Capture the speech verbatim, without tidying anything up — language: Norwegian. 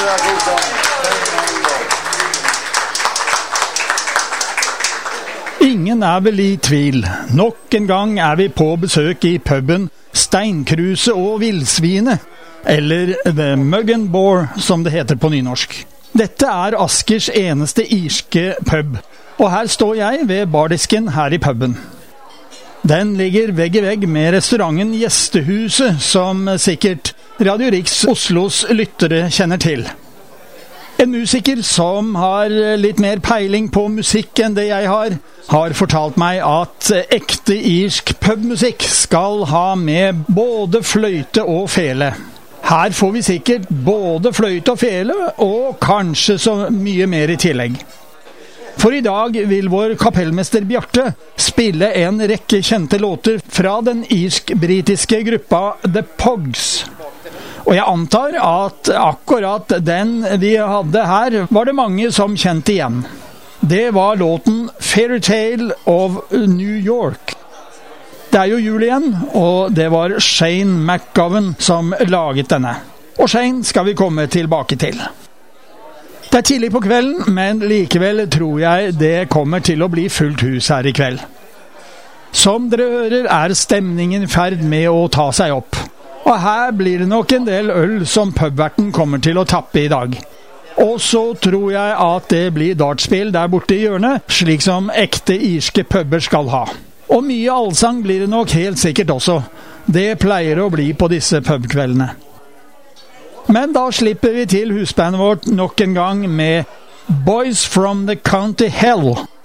Ingen er vel i tvil. Nok en gang er vi på besøk i puben Steinkruse og Villsvine, eller The Mug and Boar, som det heter på nynorsk. Dette er Askers eneste irske pub, og her står jeg ved bardisken her i puben. Den ligger vegg i vegg med restauranten Gjestehuset, som sikkert Radio Riks Oslos lyttere kjenner til. En musiker som har litt mer peiling på musikk enn det jeg har, har fortalt meg at ekte irsk pubmusikk skal ha med både fløyte og fele. Her får vi sikkert både fløyte og fele, og kanskje så mye mer i tillegg. For i dag vil vår kapellmester Bjarte spille en rekke kjente låter fra den irsk-britiske gruppa The Pogs. Og jeg antar at akkurat den vi hadde her, var det mange som kjente igjen. Det var låten Fairytale of New York. Det er jo jul igjen, og det var Shane McGowan som laget denne. Og Shane skal vi komme tilbake til. Det er tidlig på kvelden, men likevel tror jeg det kommer til å bli fullt hus her i kveld. Som dere hører er stemningen i ferd med å ta seg opp. Og her blir det nok en del øl som pubverten kommer til å tappe i dag. Og så tror jeg at det blir dartspill der borte i hjørnet, slik som ekte irske puber skal ha. Og mye allsang blir det nok helt sikkert også. Det pleier å bli på disse pubkveldene. Men da slipper vi til husbandet vårt nok en gang med Boys from the County Hell.